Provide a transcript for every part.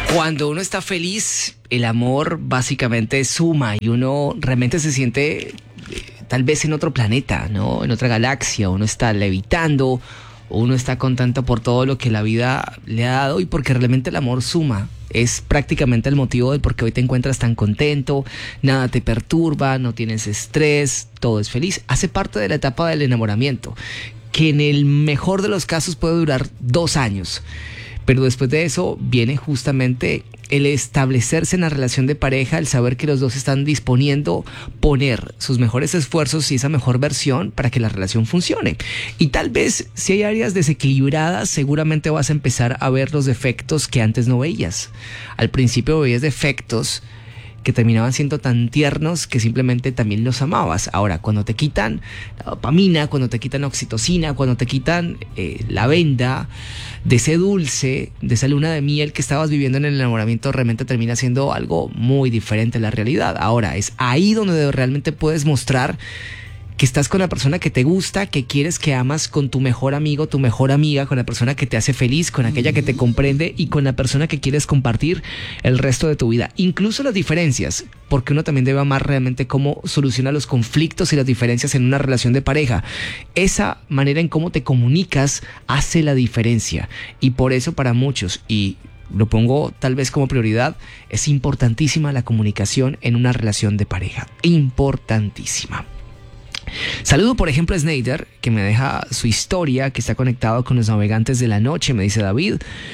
Cuando uno está feliz, el amor básicamente suma y uno realmente se siente tal vez en otro planeta, ¿no? En otra galaxia. Uno está levitando, uno está contento por todo lo que la vida le ha dado y porque realmente el amor suma. Es prácticamente el motivo del por qué hoy te encuentras tan contento, nada te perturba, no tienes estrés, todo es feliz. Hace parte de la etapa del enamoramiento, que en el mejor de los casos puede durar 2 años. Pero después de eso viene justamente el establecerse en la relación de pareja, el saber que los dos están disponiendo poner sus mejores esfuerzos y esa mejor versión para que la relación funcione. Y tal vez si hay áreas desequilibradas, seguramente vas a empezar a ver los defectos que antes no veías. Al principio veías defectos que terminaban siendo tan tiernos que simplemente también los amabas. Ahora, cuando te quitan la dopamina, cuando te quitan la oxitocina, cuando te quitan la venda de ese dulce, de esa luna de miel que estabas viviendo en el enamoramiento, realmente termina siendo algo muy diferente a la realidad. Ahora, es ahí donde realmente puedes mostrar que estás con la persona que te gusta, que quieres, que amas, con tu mejor amigo, tu mejor amiga, con la persona que te hace feliz, con aquella que te comprende y con la persona que quieres compartir el resto de tu vida. Incluso las diferencias, porque uno también debe amar realmente cómo soluciona los conflictos y las diferencias en una relación de pareja. Esa manera en cómo te comunicas hace la diferencia. Y por eso para muchos, y lo pongo tal vez como prioridad, es importantísima la comunicación en una relación de pareja. Importantísima. Saludo por ejemplo a Snyder, que me deja su historia, que está conectado con los navegantes de la noche. Me dice: David,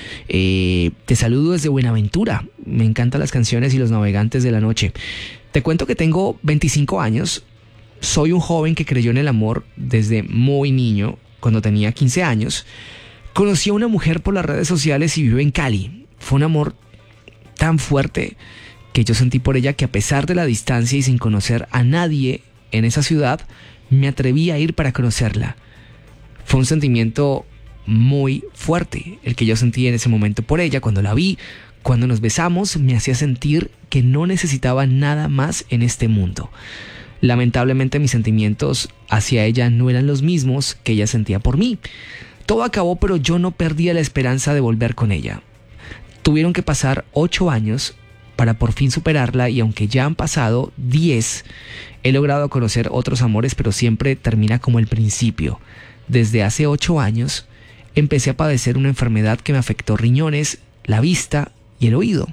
te saludo desde Buenaventura, me encantan las canciones y los navegantes de la noche. Te cuento que tengo 25 años, soy un joven que creyó en el amor desde muy niño. Cuando tenía 15 años conocí a una mujer por las redes sociales y vive en Cali. Fue un amor tan fuerte que yo sentí por ella que, a pesar de la distancia y sin conocer a nadie en esa ciudad, me atreví a ir para conocerla. Fue un sentimiento muy fuerte el que yo sentí en ese momento por ella. Cuando la vi, cuando nos besamos, me hacía sentir que no necesitaba nada más en este mundo. Lamentablemente mis sentimientos hacia ella no eran los mismos que ella sentía por mí. Todo acabó, pero yo no perdía la esperanza de volver con ella. Tuvieron que pasar 8 años para por fin superarla, y aunque ya han pasado 10, he logrado conocer otros amores, pero siempre termina como el principio. Desde hace 8 años empecé a padecer una enfermedad que me afectó riñones, la vista y el oído.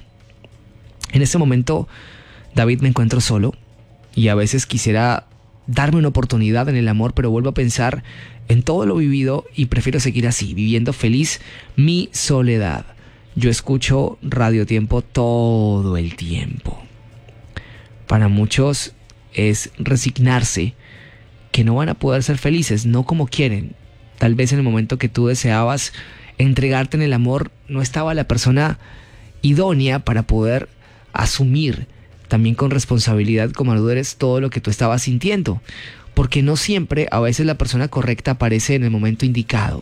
En este momento, David, me encuentro solo y a veces quisiera darme una oportunidad en el amor, pero vuelvo a pensar en todo lo vivido y prefiero seguir así, viviendo feliz mi soledad. Yo escucho Radio Tiempo todo el tiempo. Para muchos es resignarse que no van a poder ser felices, no como quieren. Tal vez en el momento que tú deseabas entregarte en el amor, no estaba la persona idónea para poder asumir también con responsabilidad como madurez todo lo que tú estabas sintiendo. Porque no siempre, a veces la persona correcta aparece en el momento indicado.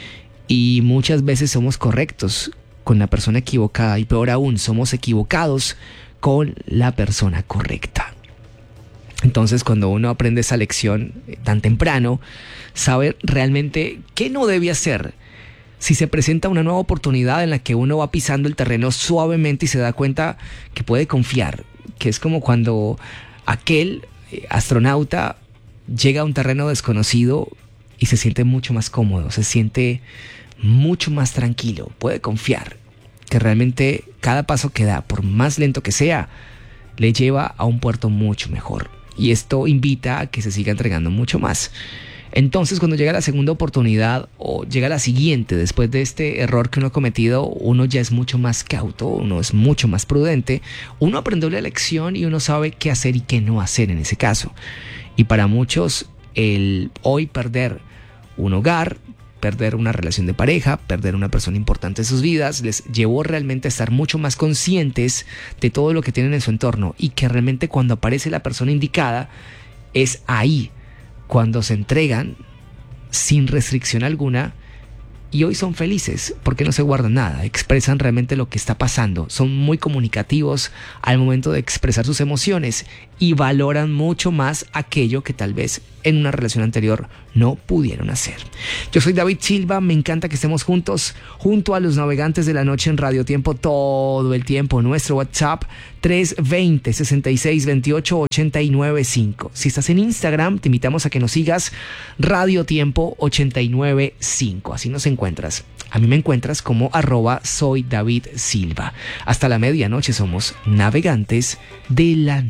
Y muchas veces somos correctos con la persona equivocada, y peor aún, somos equivocados con la persona correcta. Entonces, cuando uno aprende esa lección tan temprano, sabe realmente qué no debe hacer si se presenta una nueva oportunidad en la que uno va pisando el terreno suavemente y se da cuenta que puede confiar, que es como cuando aquel astronauta llega a un terreno desconocido y se siente mucho más cómodo, se siente mucho más tranquilo, puede confiar que realmente cada paso que da, por más lento que sea, le lleva a un puerto mucho mejor. Y esto invita a que se siga entregando mucho más. Entonces, cuando llega la segunda oportunidad o llega la siguiente, después de este error que uno ha cometido, uno ya es mucho más cauto, uno es mucho más prudente, uno aprendió la lección y uno sabe qué hacer y qué no hacer en ese caso. Y para muchos, el hoy perder un hogar, perder una relación de pareja, perder una persona importante en sus vidas, les llevó realmente a estar mucho más conscientes de todo lo que tienen en su entorno, y que realmente cuando aparece la persona indicada, es ahí cuando se entregan sin restricción alguna y hoy son felices porque no se guardan nada, expresan realmente lo que está pasando, son muy comunicativos al momento de expresar sus emociones y valoran mucho más aquello que tal vez en una relación anterior no pudieron hacer. Yo soy David Silva, me encanta que estemos juntos, junto a los navegantes de la noche en Radio Tiempo todo el tiempo. Nuestro WhatsApp 320-6628-895. Si estás en Instagram, te invitamos a que nos sigas Radio Tiempo 895. Así nos encuentras. A mí me encuentras como @soy David Silva. Hasta la medianoche somos navegantes de la noche.